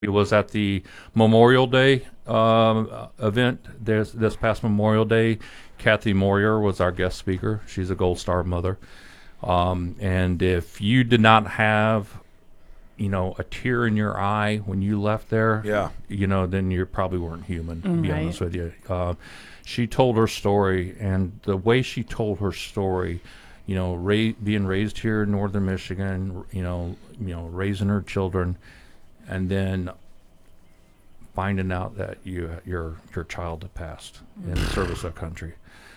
It was at the Memorial Day event this past Memorial Day. Kathy Moyer was our guest speaker. She's a Gold Star mother. And if you did not have, a tear in your eye when you left there, Yeah. then you probably weren't human, to be Right. honest with you. She told her story, and the way she told her story, being raised here in northern Michigan, raising her children, and then finding out that your child had passed in the service of country.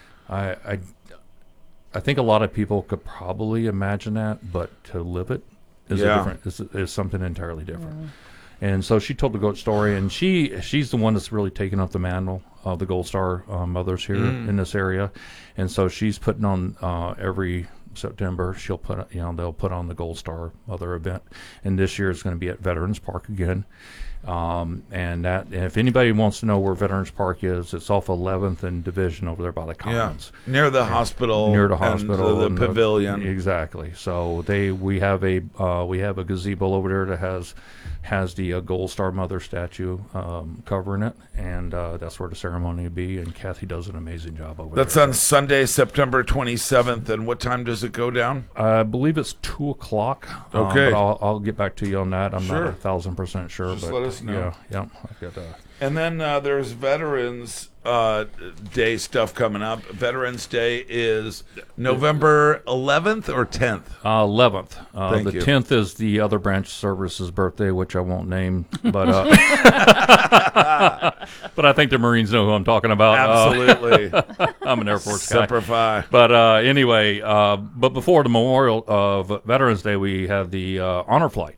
I think a lot of people could probably imagine that, but to live it is a Yeah. different is something entirely different. And so she told the goat story, and she's the one that's really taken up the mantle of the Gold Star mothers here in this area, and so she's putting on every September they'll put on the Gold Star Mother event, and this year it's going to be at Veterans Park again. And if anybody wants to know where Veterans Park is, it's off 11th and Division over there by the Yeah. Commons. Near the hospital. Near the and hospital, the and pavilion. Exactly. So we have a gazebo over there that has the Gold Star Mother statue covering it, and that's where the ceremony will be. And Kathy does an amazing job over That's there. on Sunday, September 27th. And what time does it go down? I believe it's 2:00. Okay. But I'll get back to you on that. I'm Sure. not 1,000% sure. Just but let us know. Yeah. I've got And then there's Veterans Day stuff coming up. Veterans Day is November 11th or 10th? 11th. Thank The you. 10th is the other branch service's birthday, which I won't name, but but I think the Marines know who I'm talking about. Absolutely. I'm an Air Force guy. Semper Fi. But anyway, but before the Memorial of Veterans Day, we have the honor flight.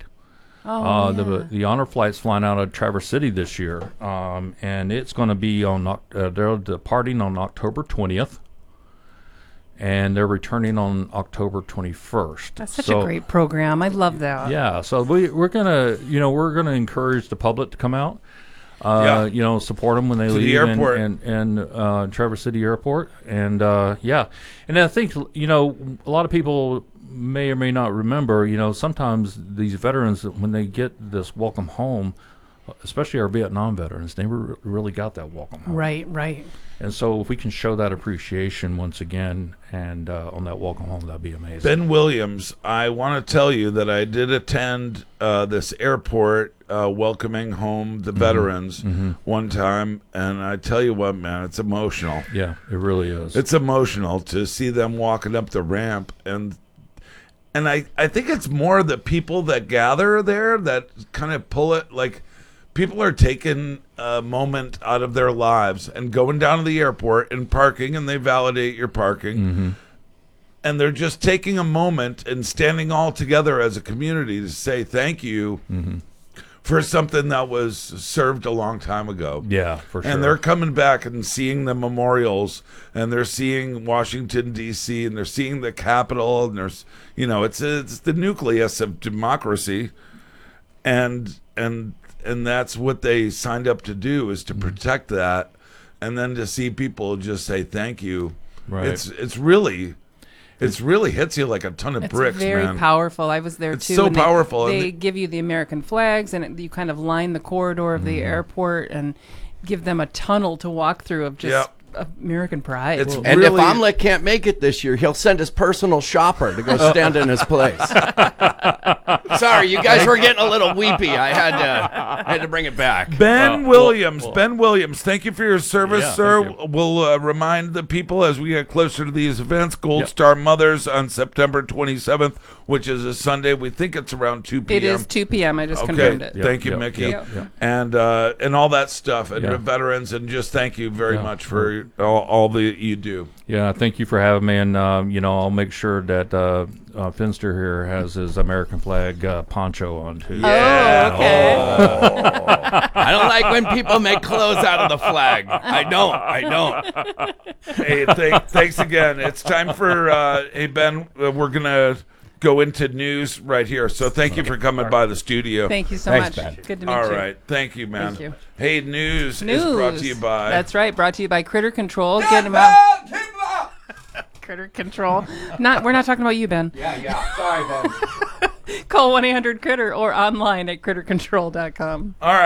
The honor flight's flying out of Traverse City this year, and it's going to be they're departing on October 20th, and they're returning on October 21st. That's such a great program. I love that. Yeah, so we're gonna encourage the public to come out. Support them when they leave the airport. and Traverse City Airport, and and I think a lot of people may or may not remember. Sometimes these veterans, when they get this welcome home, especially our Vietnam veterans, they really got that welcome home. Right. And so if we can show that appreciation once again, and on that welcome home, that'd be amazing. Ben Williams, I want to tell you that I did attend this airport welcoming home the veterans one time, and I tell you what, man, it's emotional. Yeah, it really is. It's emotional to see them walking up the ramp, and I think it's more the people that gather there that kind of pull it. Like, people are taking a moment out of their lives and going down to the airport and parking, and they validate your parking. And they're just taking a moment and standing all together as a community to say thank you for something that was served a long time ago. Yeah, for sure. And they're coming back and seeing the memorials, and they're seeing Washington, D.C., and they're seeing the Capitol, and there's, it's the nucleus of democracy, and that's what they signed up to do, is to protect that, and then to see people just say thank you. Right. It's really hits you like a ton of It's bricks, very man. powerful. I was there It's too. so and powerful. They give you the American flags, and you kind of line the corridor of the airport and give them a tunnel to walk through of just American pride. It's And really, if Omelette can't make it this year, he'll send his personal shopper to go stand in his place. Sorry, you guys were getting a little weepy. I had to bring it back. Ben Williams. Ben Williams, thank you for your service, Yeah, sir. thank you. We'll remind the people as we get closer to these events. Gold Star Mothers on September 27th, which is a Sunday. We think it's around 2 p.m. It is 2 p.m. I just Okay, confirmed it. thank you, Yep, Mickey, yep, and all that stuff, and Yeah. the veterans, and just thank you very Yeah. much for all that you do. Yeah, thank you for having me, and I'll make sure that Finster here has his American flag poncho on too. Oh, okay. I don't like when people make clothes out of the flag. I don't. Hey, thanks again. It's time for hey Ben. We're gonna go into news right here. So thank you for coming by the studio. Thank you so Thanks, much. Ben. Good to meet All you. right, thank you, man. Thank you. Hey, news News. is brought to you by. That's right. Brought to you by Critter Control. Get them out. Critter Control. We're not talking about you, Ben. Yeah. Sorry, Ben. Call 1-800-CRITTER or online at crittercontrol.com. All right.